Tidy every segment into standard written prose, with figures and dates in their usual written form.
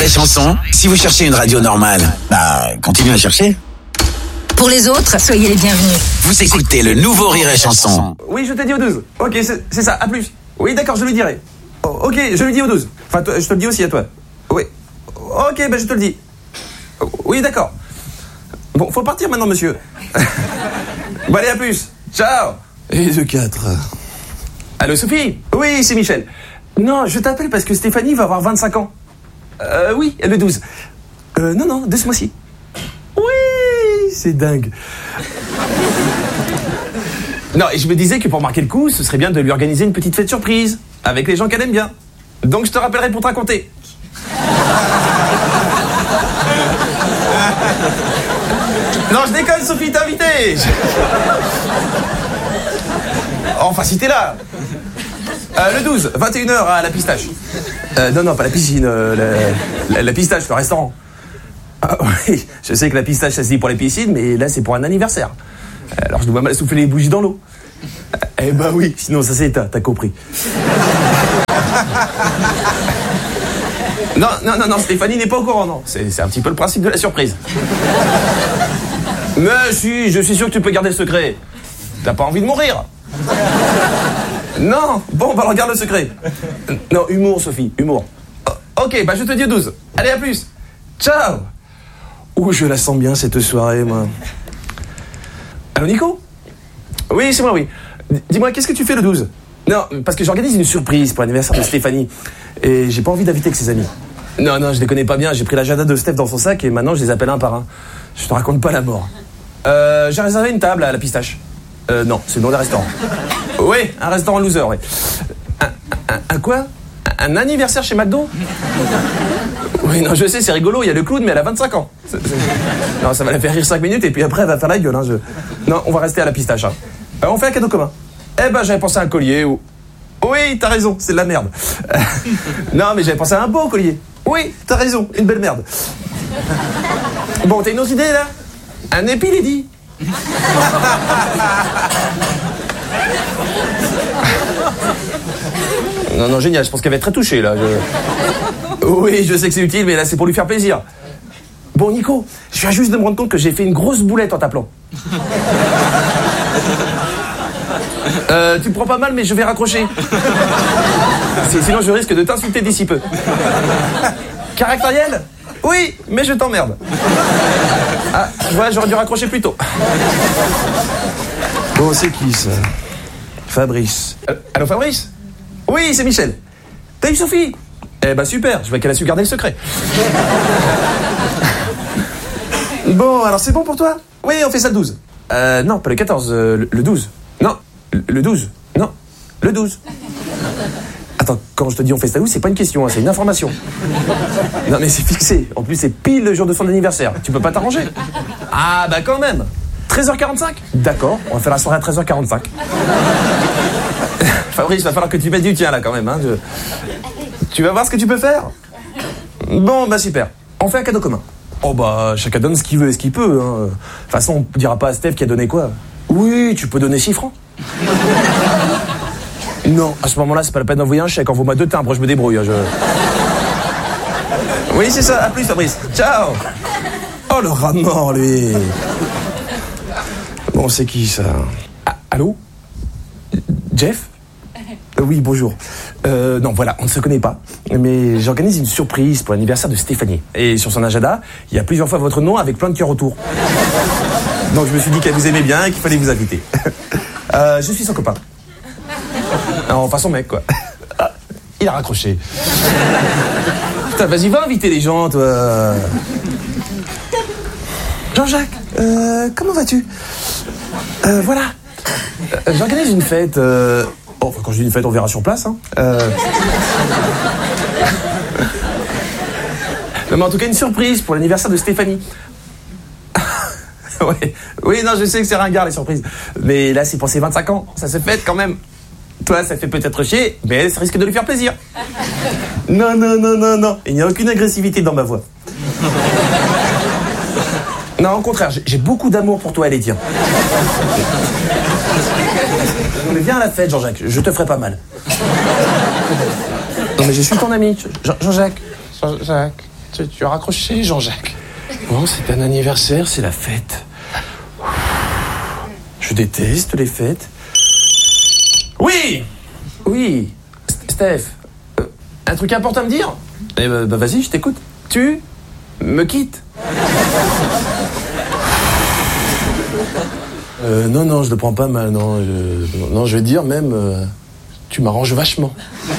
et Chanson, si vous cherchez une radio normale, continuez à chercher. Pour les autres, soyez les bienvenus. Vous écoutez le nouveau Rire et Chanson. Oui, je t'ai dit au 12. Ok, c'est ça, à plus. Oui, d'accord, je lui dirai. Ok, je lui dis au 12. Enfin, je te le dis aussi à toi. Oui. Ok, je te le dis. Oui, d'accord. Bon, faut partir maintenant, monsieur. Bon, allez, à plus. Ciao. Et de 4. Allô, Sophie? Oui, c'est Michel. Non, je t'appelle parce que Stéphanie va avoir 25 ans. Oui, le 12. Non, de ce mois-ci. Oui, c'est dingue. Non, et je me disais que pour marquer le coup, ce serait bien de lui organiser une petite fête surprise, avec les gens qu'elle aime bien. Donc je te rappellerai pour te raconter. Non, je déconne, Sophie, t'es invitée. Enfin, si t'es là. Le 12, 21h à la pistache. Non, pas la piscine, la pistache, le restaurant. Oui, je sais que la pistache, ça se dit pour les piscines, mais là, c'est pour un anniversaire. Alors, je dois mal souffler les bougies dans l'eau. Oui, sinon, ça c'est t'as compris. Non, Stéphanie n'est pas au courant, non. C'est un petit peu le principe de la surprise. Mais si, je suis sûr que tu peux garder le secret. T'as pas envie de mourir? Non, bon, regarde le secret. Non, humour, Sophie, humour. Ok, je te dis au 12. Allez, à plus. Ciao. Ouh, je la sens bien cette soirée, moi. Allô, Nico? Oui, c'est moi, oui. Dis-moi, qu'est-ce que tu fais le 12? Non, parce que j'organise une surprise pour l'anniversaire de Stéphanie. Et j'ai pas envie d'inviter que ses amis. Non, je les connais pas bien. J'ai pris l'agenda de Steph dans son sac et maintenant je les appelle un par un. Je te raconte pas la mort. J'ai réservé une table à la pistache. Non, c'est le nom d'un restaurant. Oui, un restaurant loser, oui. Un quoi? Un anniversaire chez McDo? Oui, non, je sais, c'est rigolo, il y a le clown, mais elle a 25 ans. Non, ça va la faire rire 5 minutes et puis après elle va faire la gueule. Non, on va rester à la pistache. On fait un cadeau commun. J'avais pensé à un collier ou... Oui, t'as raison, c'est de la merde. Non, mais j'avais pensé à un beau collier. Oui, t'as raison, une belle merde. Bon, t'as une autre idée, là? Un épi-lady. Non, génial, je pense qu'elle va être très touchée, là. Oui, je sais que c'est utile, mais là, c'est pour lui faire plaisir. Bon, Nico, je viens juste de me rendre compte que j'ai fait une grosse boulette en t'appelant. Tu me prends pas mal, mais je vais raccrocher. Sinon, je risque de t'insulter d'ici peu. Caractériel? Oui, mais je t'emmerde. J'aurais dû raccrocher plus tôt. Bon, c'est qui, ça? Fabrice. Allô, Fabrice? Oui, c'est Michel. T'as eu Sophie? Super, je vois qu'elle a su garder le secret. Bon, alors c'est bon pour toi? Oui, on fait ça le 12. Non, pas le 14, le 12. Non, le 12. Non, le 12. Attends, quand je te dis on fait ça où, c'est pas une question, c'est une information. Non, mais c'est fixé. En plus, c'est pile le jour de son anniversaire. Tu peux pas t'arranger? Quand même. 13h45? D'accord, on va faire la soirée à 13h45. Fabrice, va falloir que tu mettes du tien là quand même. Tu vas voir ce que tu peux faire? Bon, super. On fait un cadeau commun. Chacun donne ce qu'il veut et ce qu'il peut. De toute façon, on dira pas à Steph qui a donné quoi. Oui, tu peux donner 6 francs. Non, à ce moment-là, c'est pas la peine d'envoyer un chèque. Envoie-moi 2 timbres, je me débrouille. Oui, c'est ça. À plus, Fabrice. Ciao. Oh, le rat mort, lui. Bon, c'est qui, ça? Allô? Jeff? Oui, bonjour. Non, voilà, on ne se connaît pas. Mais j'organise une surprise pour l'anniversaire de Stéphanie. Et sur son agenda, il y a plusieurs fois votre nom avec plein de cœurs autour. Donc je me suis dit qu'elle vous aimait bien et qu'il fallait vous inviter. Je suis son copain. Enfin, son mec, quoi. Il a raccroché. Putain, vas-y, va inviter les gens, toi. Jean-Jacques, comment vas-tu? Voilà. J'organise une fête. Quand je dis une fête, on verra sur place. Non, mais en tout cas, une surprise pour l'anniversaire de Stéphanie. Ouais. Oui, non, je sais que c'est ringard, les surprises. Mais là, c'est pour ses 25 ans. Ça se fête quand même. Toi, ça fait peut-être chier, mais ça risque de lui faire plaisir. Non. Il n'y a aucune agressivité dans ma voix. Non, au contraire, j'ai beaucoup d'amour pour toi et les tiens. Mais viens à la fête, Jean-Jacques, je te ferai pas mal. Non, mais je suis ton ami, Jean-Jacques. Tu as raccroché, Jean-Jacques. Bon, c'est un anniversaire, c'est la fête. Je déteste les fêtes. Oui, Steph, un truc important à me dire? Eh ben, vas-y, je t'écoute. Tu me quittes? Non, je le prends pas mal, non, je vais dire même, tu m'arranges vachement.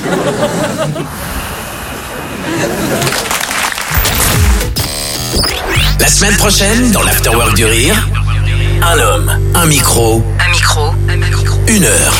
La semaine prochaine, dans l'Afterwork du Rire, un homme, un micro, une heure.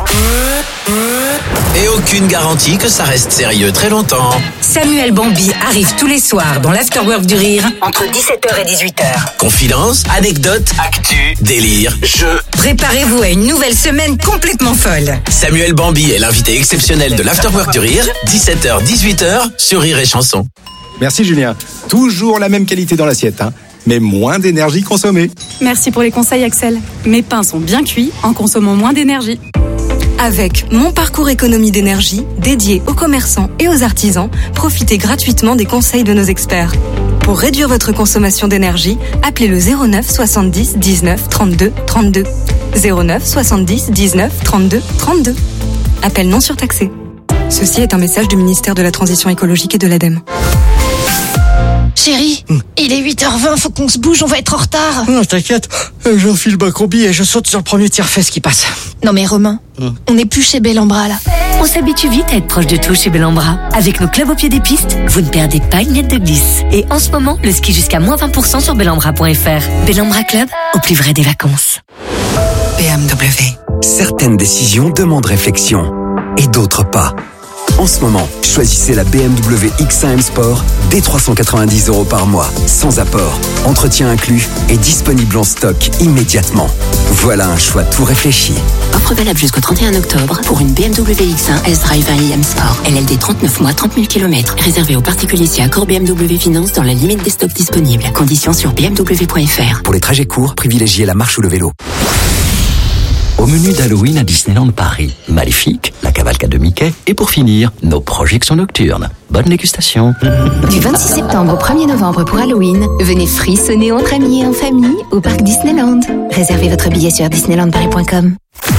Et aucune garantie que ça reste sérieux très longtemps. Samuel Bambi arrive tous les soirs dans l'Afterwork du Rire entre 17h et 18h. Confidences, anecdotes, actu, délire, jeux. Préparez-vous à une nouvelle semaine complètement folle. Samuel Bambi est l'invité exceptionnel de l'Afterwork du Rire, 17h-18h sur Rire et Chanson. Merci Julien. Toujours la même qualité dans l'assiette, mais moins d'énergie consommée. Merci pour les conseils Axel. Mes pains sont bien cuits en consommant moins d'énergie. Avec Mon Parcours Économie d'énergie, dédié aux commerçants et aux artisans, profitez gratuitement des conseils de nos experts. Pour réduire votre consommation d'énergie, appelez le 09 70 19 32 32. 09 70 19 32 32. Appel non surtaxé. Ceci est un message du ministère de la Transition écologique et de l'ADEME. Chérie, il est 8h20, faut qu'on se bouge, on va être en retard. Non, t'inquiète, j'enfile ma combi et je saute sur le premier tire-fesse qui passe. Non mais Romain, on n'est plus chez Bellambra là. On s'habitue vite à être proche de tout chez Bellambra. Avec nos clubs au pied des pistes, vous ne perdez pas une miette de glisse. Et en ce moment, le ski jusqu'à moins 20% sur bellambra.fr. Bellambra Club, au plus vrai des vacances. BMW. Certaines décisions demandent réflexion et d'autres pas. En ce moment, choisissez la BMW X1 M Sport dès 390 € par mois, sans apport, entretien inclus et disponible en stock immédiatement. Voilà un choix tout réfléchi. Offre valable jusqu'au 31 octobre pour une BMW X1 S-Drive 1 IM Sport. LLD 39 mois, 30 000 km. Réservé aux particuliers si accord BMW Finance dans la limite des stocks disponibles. Conditions sur bmw.fr. Pour les trajets courts, privilégiez la marche ou le vélo. Au menu d'Halloween à Disneyland Paris, Maléfique, la cavalcade de Mickey et pour finir, nos projections nocturnes. Bonne dégustation. Du 26 septembre au 1er novembre pour Halloween, venez frissonner entre amis et en famille au parc Disneyland. Réservez votre billet sur disneylandparis.com.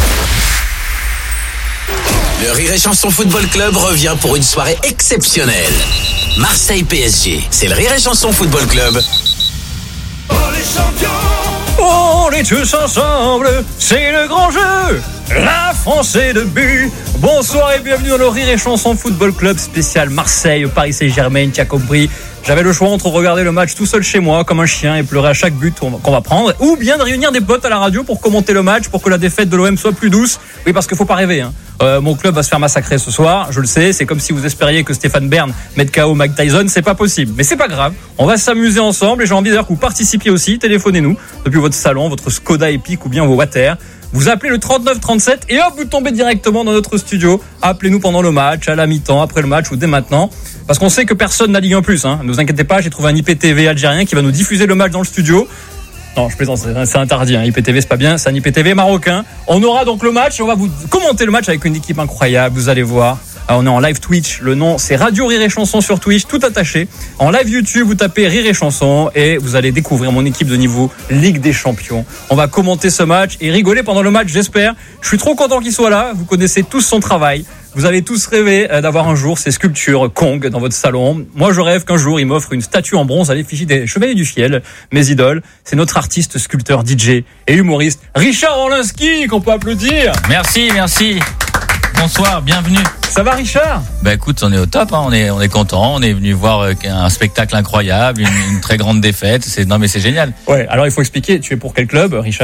Le Rire et Chanson Football Club revient pour une soirée exceptionnelle. Marseille PSG, c'est le Rire et Chanson Football Club. Oh les champions! On est tous ensemble, c'est le grand jeu. La France est debout. Bonsoir et bienvenue dans le Rire et Chanson Football Club spécial Marseille, Paris Saint-Germain, tu as compris. J'avais le choix entre regarder le match tout seul chez moi comme un chien et pleurer à chaque but qu'on va prendre, ou bien de réunir des potes à la radio pour commenter le match, pour que la défaite de l'OM soit plus douce. Oui, parce qu'il faut pas rêver. Mon club va se faire massacrer ce soir, je le sais. C'est comme si vous espériez que Stéphane Bern mette KO Mike Tyson, c'est pas possible. Mais c'est pas grave, on va s'amuser ensemble et j'ai envie d'ailleurs que vous participiez aussi. Téléphonez-nous depuis votre salon, votre Skoda Epic ou bien vos Water. Vous appelez le 3937 et hop, vous tombez directement dans notre studio. Appelez-nous pendant le match, à la mi-temps, après le match ou dès maintenant. Parce qu'on sait que personne n'a Ligue 1+. Ne vous inquiétez pas, j'ai trouvé un IPTV algérien qui va nous diffuser le match dans le studio. Non, je plaisante, c'est interdit. IPTV, c'est pas bien, c'est un IPTV marocain. On aura donc le match et on va vous commenter le match avec une équipe incroyable, vous allez voir. Alors, on est en live Twitch, le nom c'est Radio Rire et Chanson sur Twitch, tout attaché. En live YouTube, vous tapez Rire et Chanson et vous allez découvrir mon équipe de niveau Ligue des Champions. On va commenter ce match et rigoler pendant le match, j'espère. Je suis trop content qu'il soit là, vous connaissez tous son travail. Vous avez tous rêvé d'avoir un jour ces sculptures Kong dans votre salon. Moi, je rêve qu'un jour, il m'offre une statue en bronze à l'effigie des Chevaliers du Fiel, mes idoles. C'est notre artiste, sculpteur, DJ et humoriste, Richard Orlinski, qu'on peut applaudir. Merci. Bonsoir, bienvenue. Ça va, Richard ? Bah écoute, on est au top, on est content. On est venu voir un spectacle incroyable, une très grande défaite. C'est génial. Ouais, alors il faut expliquer, tu es pour quel club, Richard ?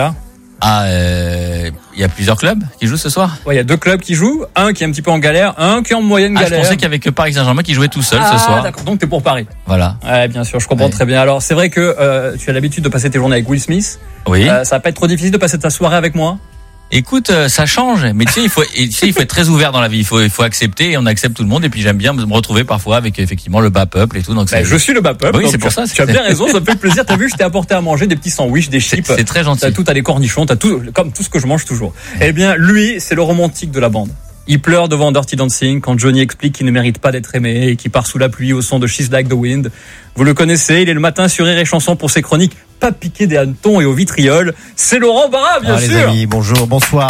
Il y a plusieurs clubs qui jouent ce soir. Ouais, il y a deux clubs qui jouent, un qui est un petit peu en galère, un qui est en moyenne galère. Je pensais qu'il y avait que Paris Saint-Germain qui jouait tout seul ce soir. D'accord, donc t'es pour Paris. Voilà. Ouais, bien sûr, je comprends très bien. Alors, c'est vrai que tu as l'habitude de passer tes journées avec Will Smith. Oui. Ça va pas être trop difficile de passer ta soirée avec moi ? Écoute, ça change, mais tu sais, il faut être très ouvert dans la vie. Il faut accepter et on accepte tout le monde. Et puis j'aime bien me retrouver parfois avec effectivement le bas peuple et tout. Donc je suis le bas peuple. Oui, c'est pour ça. Tu as bien raison, ça me fait plaisir. T'as vu, je t'ai apporté à manger des petits sandwichs, des chips. C'est très gentil. T'as des cornichons, t'as tout, comme tout ce que je mange toujours. Eh bien, lui, c'est le romantique de la bande. Il pleure devant Dirty Dancing quand Johnny explique qu'il ne mérite pas d'être aimé et qu'il part sous la pluie au son de She's Like the Wind. Vous le connaissez, il est le matin sur Rire et Chanson pour ses chroniques pas piqué des hannetons et au vitriol. C'est Laurent Barra, bien sûr. Les amis, bonjour, bonsoir.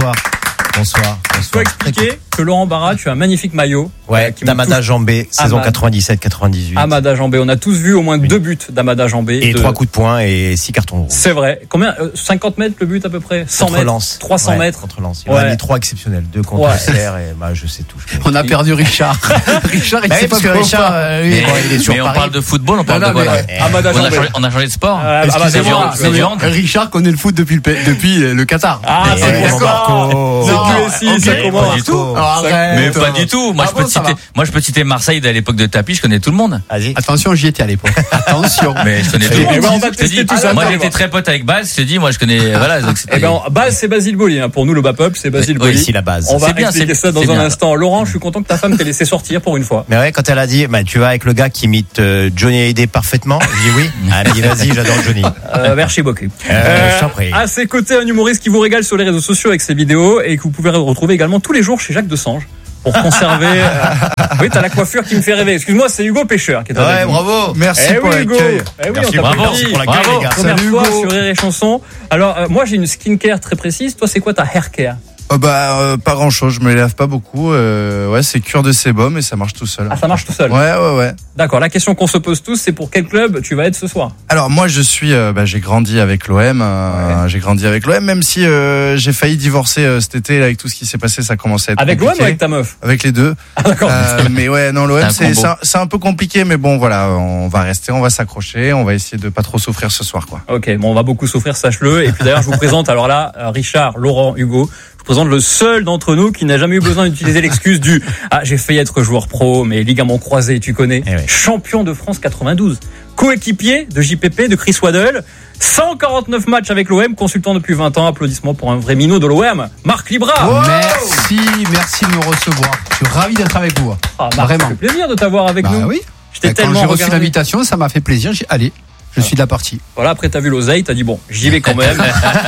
Je dois expliquer que Laurent Barra, tu as un magnifique maillot. Ouais, d'Amada Jambé, saison 97-98. Amada Jambé, on a tous vu au moins 2 buts d'Amada Jambé. Et 3 coups de poing et 6 cartons rouges. C'est vrai. Combien 50 mètres le but à peu près 100 contre mètres Lens. 300 mètres contre Lens. Il en a mis 3 exceptionnels. 2 contre Serre et je sais tout. On a perdu Richard. Richard, il sait pas parce que Richard, il est sur Paris. On parle de football, on parle de quoi on a changé de sport. C'est viande. Richard connaît le foot depuis le Qatar. Ah, c'est d'accord. C'est QSI, ça commence. Mais pas du tout. Moi, je peux citer Marseille à l'époque de Tapi, je connais tout le monde. Attention, j'y étais à l'époque. Attention. Mais je connais tout le monde. Moi, j'étais très pote avec Baz, je te dis, moi, je connais, voilà. Baz, c'est Basile Boli, pour nous, le BAPUP, c'est Basile Boli. Ici, la base. On va expliquer ça dans un instant. Laurent, je suis content que ta femme t'ait laissé sortir pour une fois. Mais ouais, quand elle a dit, tu vas avec le gars qui imite Johnny Hallyday parfaitement, j'ai dit oui. Elle a dit, vas-y, j'adore Johnny. Merci beaucoup. Je t'en prie. À ses côtés, un humoriste qui vous régale sur les réseaux sociaux avec ses vidéos et que vous pouvez retrouver également tous les jours chez Jacques Desange. Pour conserver. Oui, t'as la coiffure qui me fait rêver. Excuse-moi, c'est Hugo Pêcheur qui est avec nous. Bravo. Merci pour l'accueil. Merci, bravo pour l'accueil, les gars. Première fois sur Rire et Chanson. Alors, moi, j'ai une skincare très précise. Toi, c'est quoi ta hair care? Pas grand chose, je me lave pas beaucoup. C'est cure de sébum et ça marche tout seul. Ah, ça marche tout seul. Ouais. D'accord. La question qu'on se pose tous, c'est pour quel club tu vas être ce soir? Alors moi, je suis, j'ai grandi avec l'OM. J'ai grandi avec l'OM, même si j'ai failli divorcer cet été avec tout ce qui s'est passé. Ça commençait à être avec compliqué. l'OM ou avec ta meuf? Avec les deux. Ah, d'accord. Mais ouais, non, l'OM c'est un peu compliqué, mais bon, voilà, on va rester, on va s'accrocher, on va essayer de pas trop souffrir ce soir, quoi. Ok, bon, on va beaucoup souffrir, sache-le. Et puis d'ailleurs, je vous présente alors là, Richard, Laurent, Hugo. Je présente le seul d'entre nous qui n'a jamais eu besoin d'utiliser l'excuse du j'ai failli être joueur pro, mais ligaments croisés, tu connais. Champion de France 92, coéquipier de JPP, de Chris Waddle, 149 matchs avec l'OM, consultant depuis 20 ans. Applaudissements pour un vrai minot de l'OM, Marc Libra. Wow. Merci de nous recevoir. Je suis ravi d'être avec vous. Marc, vraiment. Ça fait plaisir de t'avoir avec nous. Oui. Quand j'ai reçu l'invitation, ça m'a fait plaisir. Je suis de la partie. Voilà, après t'as vu l'oseille, t'as dit bon, j'y vais quand même.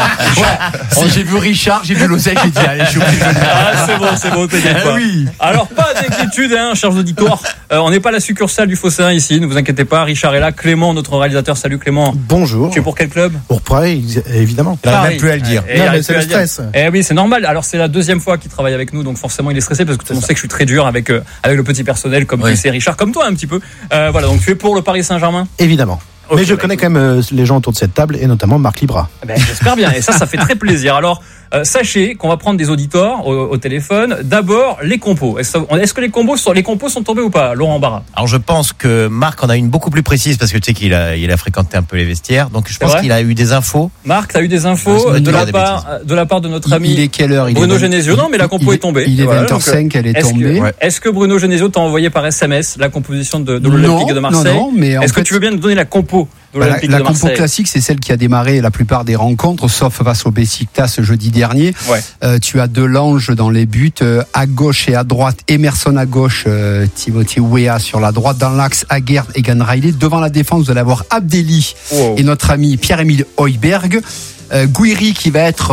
J'ai vu Richard, j'ai vu l'oseille, j'ai dit allez, je suis obligé de venir. C'est bon, t'inquiète pas. Oui. Alors pas d'inquiétude, chers auditeurs. On n'est pas la succursale du Fosséen ici, ne vous inquiétez pas. Richard est là, Clément, notre réalisateur. Salut Clément. Bonjour. Tu es pour quel club? Pour Paris, évidemment. Il n'arrive même plus à le dire. Non, mais c'est le stress. Oui, c'est normal. Alors c'est la deuxième fois qu'il travaille avec nous, donc forcément il est stressé parce que on sait que je suis très dur avec le petit personnel, comme tu sais Richard, comme toi un petit peu. Voilà, donc tu es pour le Paris Saint-Germain? Évidemment. Mais je connais quand même les gens autour de cette table et notamment Marc Libra. J'espère bien et ça fait très plaisir. Alors sachez qu'on va prendre des auditeurs au téléphone. D'abord les compos. Est-ce que les compos sont tombés ou pas, Laurent Barra? Alors je pense que Marc en a une beaucoup plus précise parce que tu sais qu'il a fréquenté un peu les vestiaires. Donc je pense qu'il a eu des infos. Marc, tu as eu des infos de la part de notre ami il est quelle heure? Bruno Genesio. Non, mais la compo est tombée. Il est 20h05, elle est tombée. Est-ce que Bruno Genesio t'a envoyé par SMS la composition de l'Olympique de Marseille? Non, mais est-ce que tu veux bien nous donner la compo? La compo classique, c'est celle qui a démarré la plupart des rencontres, sauf face au Besiktas ce jeudi dernier. Tu as Delange dans les buts, à gauche et à droite, Emerson à gauche, Timothy Weah sur la droite, dans l'axe Aguerd et Egan Riley. Devant la défense, vous allez avoir Abdelli et notre ami Pierre-Emile Højbjerg. Gouiri qui va être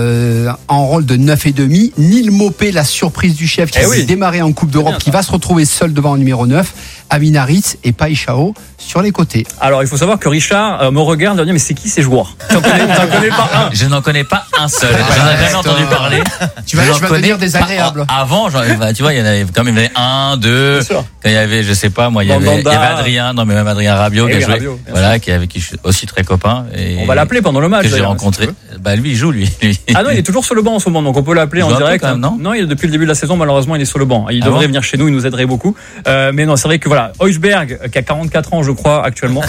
en rôle de 9,5. Neil Maupay, la surprise du chef qui s'est démarré en Coupe d'Europe, qui va se retrouver seul devant le numéro 9. Amin Harit et Paixão sur les côtés. Alors il faut savoir que Richard me regarde et me dit mais c'est qui ces joueurs? T'en connais pas un? Je n'en connais pas un seul. J'en ai jamais entendu parler. Tu vas devenir désagréable. Avant, tu vois, il y en avait quand même un, deux. Quand il y avait, je sais pas, moi, il y avait Adrien, non mais même Adrien Rabiot qui a joué, voilà, qui je suis aussi très copain. On va l'appeler pendant le match. Que j'ai rencontré. Lui, il joue lui. Ah non, il est toujours sur le banc en ce moment, donc on peut l'appeler en direct. Non, depuis le début de la saison, malheureusement, il est sur le banc. Il devrait venir chez nous, il nous aiderait beaucoup. Mais non, c'est vrai que voilà, Højbjerg qui a 44 ans, je crois, actuellement.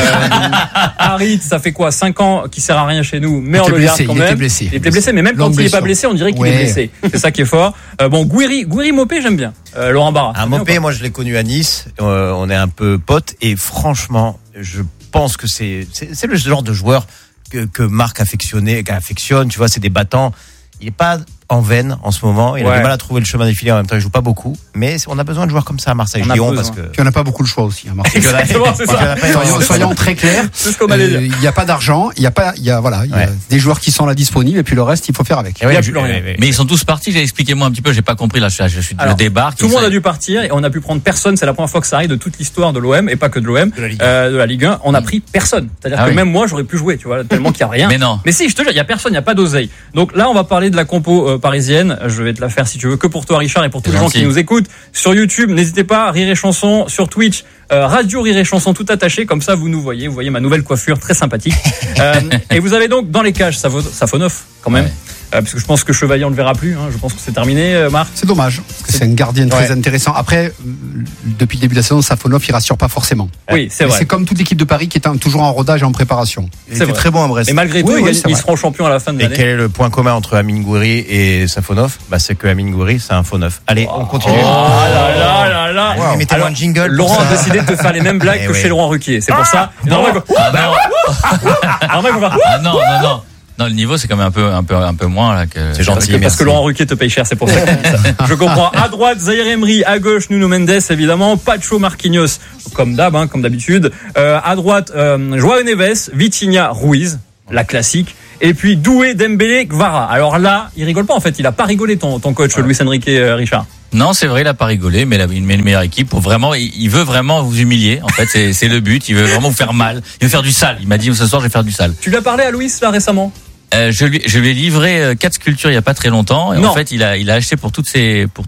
Harit, ça fait quoi, 5 ans qu'il sert à rien chez nous, mais on le garde quand même. Il était blessé, mais même quand il est pas blessé, on dirait qu'il est blessé. C'est ça qui est fort. Gouiri Maupay, j'aime bien. Laurent Barra. Maupay, moi je l'ai connu à Nice. On est un peu potes et franchement, je pense que c'est le genre de joueur que Marc affectionne, tu vois, c'est des battants. Il est pas en veine en ce moment. Il a du mal à trouver le chemin défilé. En même temps, il joue pas beaucoup. Mais on a besoin de joueurs comme ça à Marseille. Parce que. Puis on n'a pas beaucoup le choix aussi à Marseille. C'est ça. Soyons très clairs. C'est ce qu'on allait dire. Il n'y a pas d'argent. Il y a des joueurs qui sont là disponibles et puis le reste, il faut faire avec. Mais ils sont tous partis. Expliquez-moi un petit peu. J'ai pas compris là. Je débarque. Tout le monde a dû partir et on a pu prendre personne. C'est la première fois que ça arrive de toute l'histoire de l'OM et pas que de l'OM, de la Ligue 1. On a pris personne. C'est-à-dire que même moi, j'aurais pu jouer. Tu vois, tellement qu'il y a rien. Mais non. Mais si, je te jure, il y a personne. Il y a pas d'oseille. Donc là, on va parler de la compo parisienne. Je vais te la faire si tu veux, que pour toi, Richard, et pour tous les gens qui nous écoutent sur YouTube. N'hésitez pas, Rire et Chanson sur Twitch. Radio Rire et Chanson tout attaché, comme ça vous nous voyez, vous voyez ma nouvelle coiffure très sympathique. Et vous avez donc dans les cages Safonov quand même. Parce que je pense que Chevalier on le verra plus, je pense que c'est terminé, Marc. C'est dommage, parce que c'est un gardien très intéressant. Après, depuis le début de la saison, Safonov il rassure pas forcément. Oui, c'est vrai. C'est comme toute l'équipe de Paris qui est toujours en rodage et en préparation. Il était très bon à Brest. Et malgré tout, ils seront champions à la fin de l'année. Et quel est le point commun entre Amine Gouiri et Safonov? C'est que Amine Gouiri c'est un faux neuf. Allez, on continue. Wow. Mettez-moi un jingle. Laurent a décidé de te faire les mêmes blagues que chez Laurent Ruquier. C'est pour ça. Non, le niveau c'est quand même un peu moins là que. C'est gentil. Parce que Laurent Ruquier te paye cher, c'est pour ça. Je comprends. À droite, Zaïre Emery, à gauche, Nuno Mendes, évidemment, Pacho Marquinhos, comme d'habitude. À droite, Joao Neves, Vitinha, Ruiz, la classique. Et puis Doué, Dembélé, Gvara. Alors là, il rigole pas en fait. Il a pas rigolé ton coach Luis Enrique, Richard. Non, c'est vrai, il a pas rigolé, mais il a une meilleure équipe. Il veut vraiment vous humilier. En fait, c'est le but. Il veut vraiment vous faire mal. Il veut faire du sale. Il m'a dit ce soir, je vais faire du sale. Tu lui as parlé à Luis là récemment? Je lui ai livré 4 sculptures il y a pas très longtemps. Et en fait, il a acheté pour toutes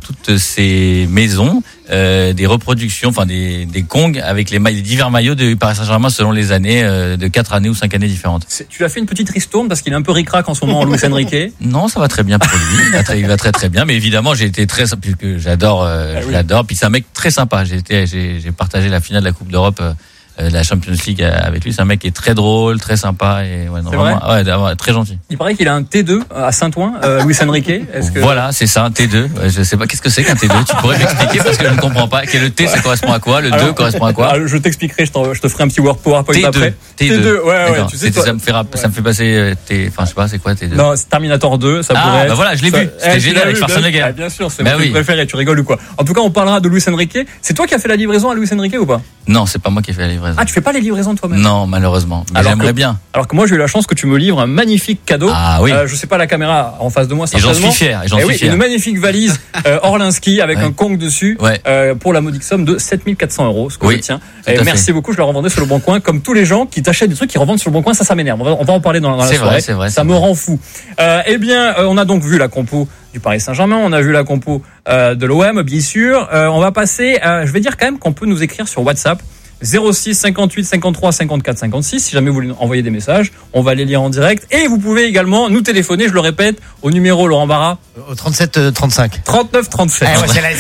ces maisons des reproductions, enfin des Kongs avec les divers maillots de Paris Saint-Germain selon les années de 4 années ou 5 années différentes. Tu as fait une petite ristourne parce qu'il est un peu ric-rac en ce moment, Luis Enrique. Non, ça va très bien pour lui. Il va très très bien. Mais évidemment, j'ai été très puisque j'adore. Puis c'est un mec très sympa. J'ai partagé la finale de la Coupe d'Europe. La Champions League avec lui, c'est un mec qui est très drôle, très sympa et vraiment, très gentil. Il paraît qu'il a un T2 à Saint-Ouen, Luis Enrique. Voilà, c'est ça, un T2. Je sais pas qu'est-ce que c'est qu'un T2. Tu pourrais m'expliquer parce que je ne comprends pas. Le T, ça correspond à quoi? Le 2 correspond à quoi? Je t'expliquerai. Je te ferai un petit PowerPoint après. T2. Ouais. Tu sais, ça me fait passer. Enfin, je sais pas, c'est quoi T2? Non, c'est Terminator 2. Ça pourrait être. Voilà, je l'ai vu. C'était génial avec Schwarzenegger. Bien sûr, c'est mon film préféré. Tu rigoles ou quoi? En tout cas, on parlera de Luis Enrique. C'est toi qui as fait la livraison à Luis Enrique ou pas? Non, c'est pas moi qui ai fait la livraison. Ah, tu fais pas les livraisons toi-même? Non, malheureusement. Mais j'aimerais bien. Alors que moi, j'ai eu la chance que tu me livres un magnifique cadeau. Ah oui. Je sais pas la caméra en face de moi. Et j'en suis fier. Une magnifique valise Orlinski avec un Kong dessus pour la modique somme de 7 400 €. Ce que je tiens. Et merci beaucoup. Je le revendrai sur le Bon Coin, comme tous les gens qui t'achètent des trucs qui revendent sur le Bon Coin. Ça m'énerve. On va en parler dans la soirée. C'est vrai. Ça me rend fou. Eh bien, on a donc vu la compo du Paris Saint-Germain. On a vu la compo de l'OM, bien sûr. On va passer. Je vais dire quand même qu'on peut nous écrire sur WhatsApp. 06 58 53 54 56 si jamais vous voulez envoyer des messages, on va les lire en direct et vous pouvez également nous téléphoner, je le répète, au numéro Laurent Barra au 37 35 39 37.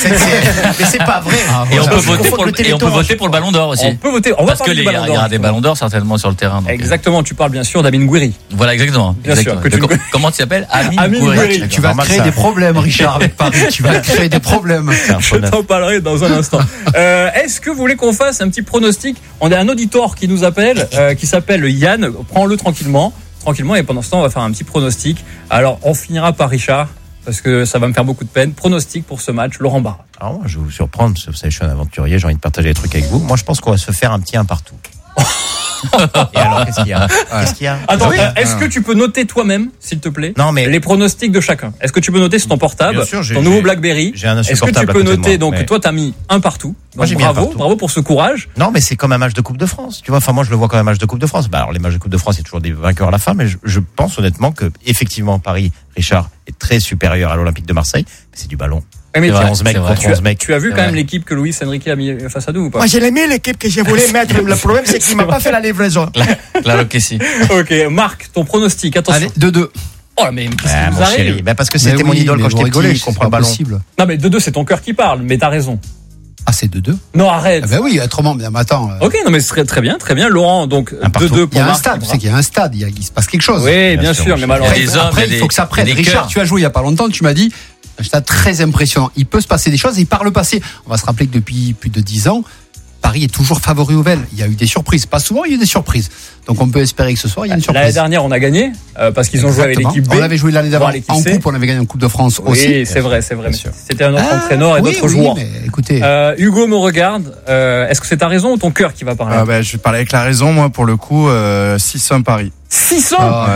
Mais c'est pas vrai. Et on peut voter pour le Ballon d'Or aussi. On peut voter. Parce que il y aura des Ballons d'Or certainement sur le terrain. Exactement, tu parles bien sûr d'Amine Gouiri. Voilà, exactement. Bien sûr. Comment tu t'appelles? Amine Gouiri. Tu vas créer des problèmes, Richard, avec Paris. Tu vas créer des problèmes. Je t'en parlerai dans un instant. Est-ce que vous voulez qu'on fasse un petit pronostic? On a un auditeur qui nous appelle, qui s'appelle Yann. Prends-le tranquillement, et pendant ce temps, on va faire un petit pronostic. Alors, on finira par Richard, parce que ça va me faire beaucoup de peine. Pronostic pour ce match, Laurent Barra. Alors moi, je vais vous surprendre, vous savez, je suis un aventurier, j'ai envie de partager des trucs avec vous. Moi, je pense qu'on va se faire un petit 1 partout. Et alors, qu'est-ce qu'il y a? Attends, est-ce que tu peux noter toi-même, s'il te plaît, les pronostics de chacun? Est-ce que tu peux noter sur ton portable, ton nouveau BlackBerry? J'ai un Est-ce que tu peux noter, donc toi t'as mis 1 partout? Moi, j'ai bravo pour ce courage. Non, mais c'est comme un match de Coupe de France. Tu vois, enfin moi je le vois comme un match de Coupe de France. Alors les matchs de Coupe de France, il y a toujours des vainqueurs à la fin, mais je pense honnêtement que effectivement Paris, Richard, est très supérieur à l'Olympique de Marseille, mais c'est du ballon. Mais 11 mecs contre 11 mecs. Tu as vu quand même l'équipe que Luis Enrique a mis face à nous ou pas? Moi j'ai aimé l'équipe que je voulais mettre. Le problème c'est qu'il m'a pas fait la livraison. Claro que si. Ok, Marc, ton pronostic, attention. Allez, 2-2. Oh mais qu'est-ce qui vous arrive? Parce que c'était mon idole quand j'étais petit, je comprends le ballon. Non mais 2-2 c'est ton cœur qui parle, mais t'as raison. Ah, c'est 2-2. Non, arrête. Ah ben oui, autrement, mais attends. Ok, non mais ce serait très bien. Laurent, donc 2-2 pour Marc. Il y a un stade, tu sais qu'il y a un stade, il se passe quelque chose. Oui, bien sûr, mais malheureusement. Après, il faut que ça prenne. Richard, tu as joué il y a pas longtemps, tu m'as dit, un stade très impressionnant. Il peut se passer des choses et par le passé, on va se rappeler que depuis plus de 10 ans, Paris Paris est toujours favori au VEL. Il y a eu des surprises. Pas souvent, il y a eu des surprises. Donc on peut espérer que ce soir, il y a une surprise. L'année dernière, on a gagné parce qu'ils ont joué avec l'équipe B. On avait joué l'année d'avant en coupe, on avait gagné en Coupe de France aussi. Oui, c'est vrai. C'était un autre entraîneur et d'autres joueurs. Mais écoutez, Hugo me regarde. Est-ce que c'est ta raison ou ton cœur qui va parler? Je vais parler avec la raison, moi, pour le coup, 600 Paris. 600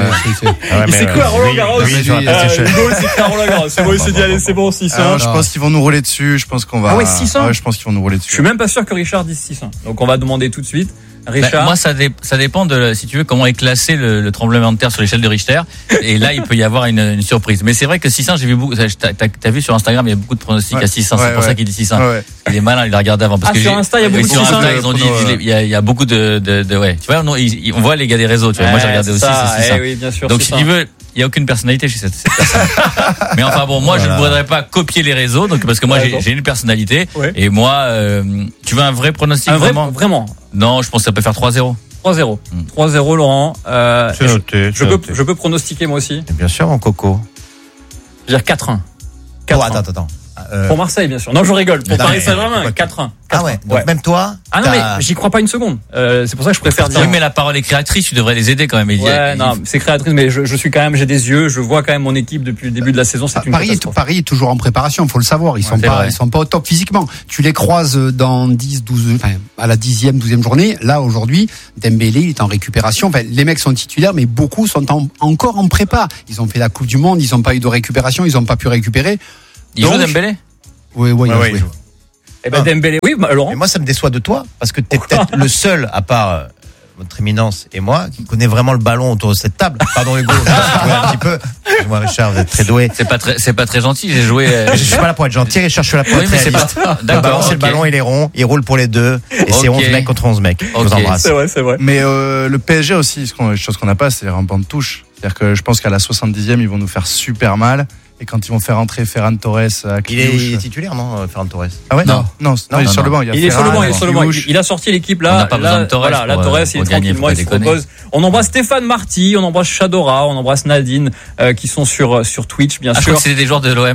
Il s'est cru à Roland Garros. Hugo s'est cru à Roland Garros. C'est bon, il s'est dit allez, c'est bon, 600. Je pense qu'ils vont nous rouler dessus. Je pense qu'on va. Ah ouais, 600. Je pense qu'ils vont nous rouler dessus. Je suis même pas sûr que Richard dise 600. Donc on va demander tout de suite. Richard. Moi, ça dépend de, si tu veux, comment est classé le tremblement de terre sur l'échelle de Richter. Et là, il peut y avoir une surprise. Mais c'est vrai que 600, j'ai vu beaucoup, t'as vu sur Instagram, il y a beaucoup de pronostics à 600. C'est pour ça qu'il dit 600. Il est malin, il a regardé avant. Parce que sur Insta, il y a beaucoup de 600. Sur Insta, ils ont dit, il y a beaucoup de tu vois, on voit les gars des réseaux, tu vois. Moi, j'ai regardé aussi, c'est 600. Oui, bien sûr. Donc, si tu veux, il n'y a aucune personnalité chez cette personne. Mais enfin bon, moi, je ne voudrais pas copier les réseaux, donc, parce que moi, j'ai une personnalité. Et moi, tu veux un vrai pronostic? Vraiment? Non, je pense que ça peut faire 3-0. 3-0. 3-0, Laurent. C'est noté. Je peux pronostiquer moi aussi. Bien sûr, mon coco. Je veux dire 4-1. Attends. Pour Marseille, bien sûr. Non, je rigole. Pour Paris Saint-Germain, 4-1. Ah ouais. Donc même toi. Ah non, mais j'y crois pas une seconde. C'est pour ça que je préfère dire. Oui, mais la parole est créatrice. Tu devrais les aider quand même. Ouais, non, c'est créatrice, mais je suis quand même, j'ai des yeux. Je vois quand même mon équipe depuis le début de la saison. C'est une catastrophe. Paris est toujours en préparation. Faut le savoir. Ils sont pas au top physiquement. Tu les croises dans 10, 12, à la 10e, 12e journée. Là, aujourd'hui, Dembélé, il est en récupération. Enfin, les mecs sont titulaires, mais beaucoup sont encore en prépa. Ils ont fait la Coupe du Monde. Ils ont pas eu de récupération. Ils ont pas pu récupérer. Il joue Dembélé? Oui, il a joué. Eh ben Dembélé, oui, Laurent. Et moi, ça me déçoit de toi, parce que t'es peut-être le seul, à part votre éminence et moi, qui connaît vraiment le ballon autour de cette table. Pardon Hugo, un petit peu. Moi, Richard, vous êtes très doué. C'est pas très gentil. J'ai joué. Je suis pas là pour être gentil, Richard, je suis là pour être réaliste. D'accord. C'est le ballon, il est rond, il roule pour les deux, et c'est 11 mecs contre 11 mecs. Je vous embrasse. C'est vrai. Mais le PSG aussi, chose qu'on n'a pas, c'est les rampants de touche. C'est-à-dire que je pense qu'à la 70e, ils vont nous faire super mal. Et quand ils vont faire entrer Ferran Torres à Cliouche... Il est titulaire, non, Ferran Torres? Ah ouais? Non, il est sur le banc. Il est sur le banc. Il a sorti l'équipe là. On n'a pas besoin de Torres. Voilà, la Torres, il est tranquillement, il se repose. On embrasse Stéphane Marty, on embrasse Shadora, on embrasse Nadine, qui sont sur Twitch, bien sûr. Je crois que c'était des joueurs de l'OM.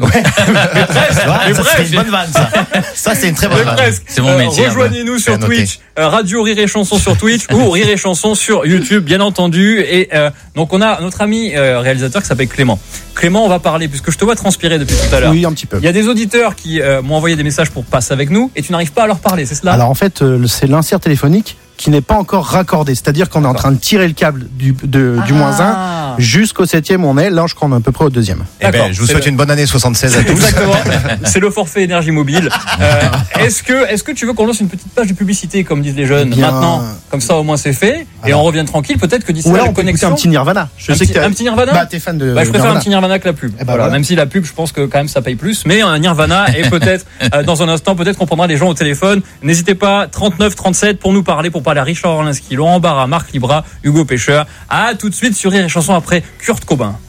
Mais presque. C'est une bonne vanne, ça. Ça, c'est une très bonne vanne. C'est mon métier. Rejoignez-nous sur Twitch, Radio Rire et Chanson sur Twitch ou Rire et Chanson sur YouTube, bien entendu. Et donc, on a notre ami réalisateur qui s'appelle Clément. Clément, on va parler, puisque je te vois transpirer depuis tout à l'heure. Oui, un petit peu. Il y a des auditeurs qui m'ont envoyé des messages pour passer avec nous et tu n'arrives pas à leur parler, c'est cela? Alors en fait, c'est l'insert téléphonique qui n'est pas encore raccordé. C'est-à-dire qu'on est en train de tirer le câble du moins 1 jusqu'au 7e où on est. Là, je crois qu'on est à peu près au 2e. Eh ben, je vous souhaite une bonne année 76 à tous. Exactement. C'est le forfait énergie mobile. Est-ce que tu veux qu'on lance une petite page de publicité, comme disent les jeunes, maintenant? Comme ça, au moins, c'est fait. Et on revient tranquille. Peut-être que d'ici là, on peut écouter un petit Nirvana. Un petit Nirvana? Bah, t'es fan de je préfère un petit Nirvana que la pub. Voilà. Même si la pub, je pense que quand même, ça paye plus. Mais un Nirvana, et peut-être, dans un instant, peut-être qu'on prendra les gens au téléphone. N'hésitez pas, 39-37 pour nous parler, pour parler à Richard Orlinski, Laurent Barra, Marc Libra, Hugo Pêcheur. À tout de suite sur Rire et Chanson après Kurt Cobain.